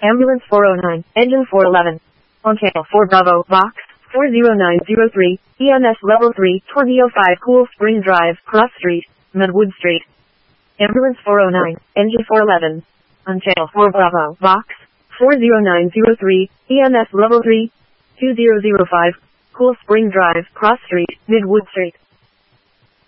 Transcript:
Ambulance 409, Engine 411. On channel 4 Bravo, Box 40903, EMS Level 3, Tornado 5 Cool Spring Drive, Cross Street, Midwood Street. Ambulance 409, Engine 411. On channel 4 Bravo, Box 40903, EMS Level 3, 2005, Cool Spring Drive, Cross Street, Midwood Street.